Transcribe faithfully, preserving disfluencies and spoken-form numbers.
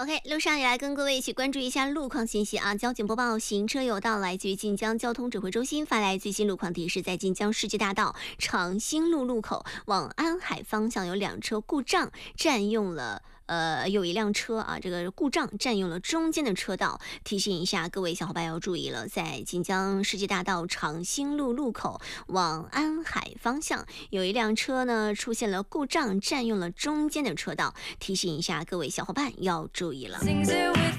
OK， 路上也来跟各位一起关注一下路况信息啊。交警播报，行车有道，来自于晋江交通指挥中心发来最新路况提示，在晋江世纪大道长兴路路口往安海方向有两车故障，占用了。呃，有一辆车啊，这个故障占用了中间的车道，提醒一下各位小伙伴要注意了，在晋江世纪大道长兴路路口往安海方向，有一辆车呢出现了故障，占用了中间的车道，提醒一下各位小伙伴要注意了。